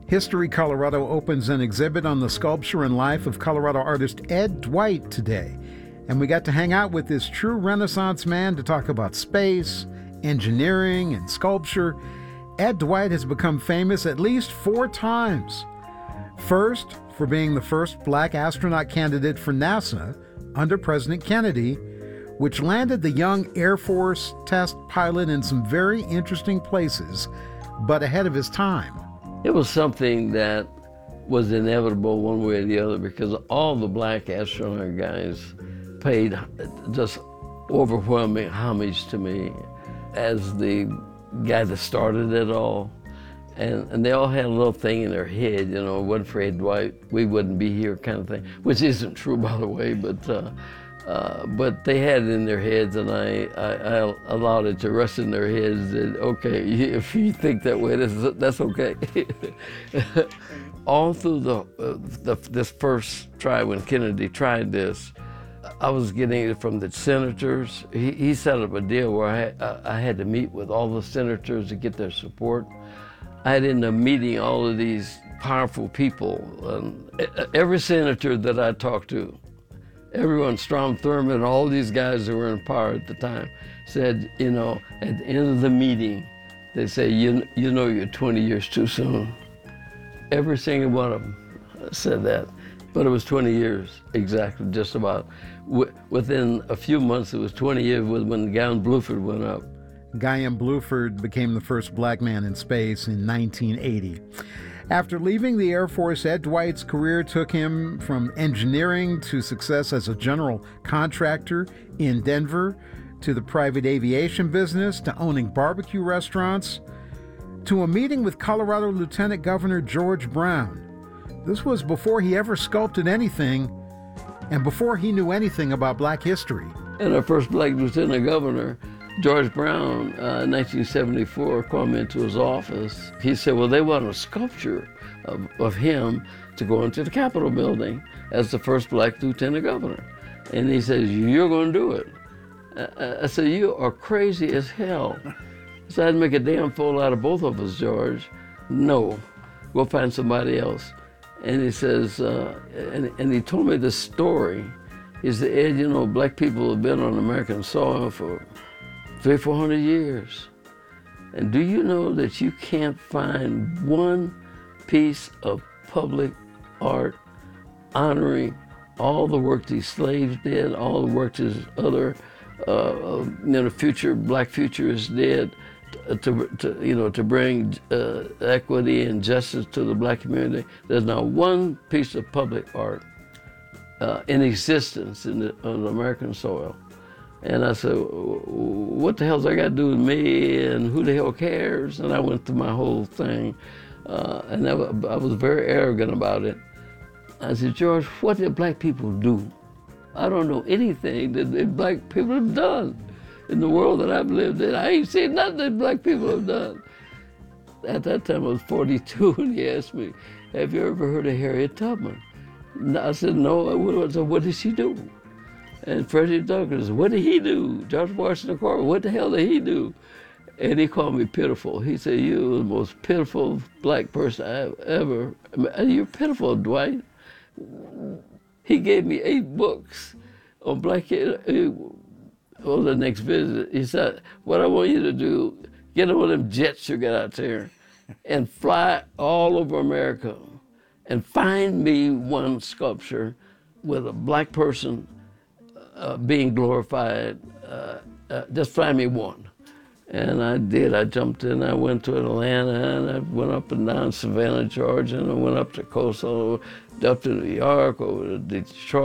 History Colorado opens an exhibit on the sculpture and life of Colorado artist Ed Dwight today. And we got to hang out with this true Renaissance man to talk about space, engineering, and sculpture. Ed Dwight has become famous at least 4 times. First, for being the first black astronaut candidate for NASA under President Kennedy, which landed the young Air Force test pilot in some very interesting places, but ahead of his time. It was something that was inevitable one way or the other because all the black astronaut guys paid just overwhelming homage to me as the guy that started it all. And they all had a little thing in their head, you know, wasn't for Ed Dwight, we wouldn't be here kind of thing, which isn't true, by the way, but they had it in their heads, and I allowed it to rest in their heads that, okay, if you think that way, that's okay. All through this first try, when Kennedy tried this, I was getting it from the senators. He set up a deal where I had to meet with all the senators to get their support. I had ended up meeting all of these powerful people. Every senator that I talked to, everyone, Strom Thurmond, all these guys that were in power at the time, said, you know, at the end of the meeting, they say, you know you're 20 years too soon. Every single one of them said that. But it was 20 years, exactly, just about. Within a few months, it was 20 years when Guy M. Bluford went up. Guy M. Bluford became the first black man in space in 1980. After leaving the Air Force, Ed Dwight's career took him from engineering to success as a general contractor in Denver, to the private aviation business, to owning barbecue restaurants, to a meeting with Colorado Lieutenant Governor George Brown. This was before he ever sculpted anything and before he knew anything about black history. And our first black lieutenant governor, George Brown, in 1974, called me into his office. He said, well, they want a sculpture of him to go into the Capitol building as the first black lieutenant governor. And he says, you're going to do it. I said, you are crazy as hell. So I'd make a damn fool out of both of us, George. No, go find somebody else. And he says, and he told me this story. He said, Ed, you know, black people have been on American soil for 300-400 years. And do you know that you can't find one piece of public art honoring all the work these slaves did, all the work these other future black futurists did to bring equity and justice to the black community? There's not one piece of public art in existence on American soil. And I said, what the hell's that got to do with me, and who the hell cares? And I went through my whole thing, and I was very arrogant about it. I said, George, what did black people do? I don't know anything that black people have done in the world that I've lived in. I ain't seen nothing that black people have done. At that time, I was 42, and he asked me, have you ever heard of Harriet Tubman? I said, no. I said, what did she do? And Frederick Douglass, what did he do? George Washington Carver, what the hell did he do? And he called me pitiful. He said, you're the most pitiful black person I've ever, you're pitiful, Dwight. He gave me 8 books on black, on the next visit. He said, what I want you to do, get one of them jets you got out there and fly all over America and find me one sculpture with a black person being glorified. Just find me one. And I did. I jumped in. I went to Atlanta, and I went up and down Savannah, Georgia, and I went up to Coastal, up to New York, over to Detroit.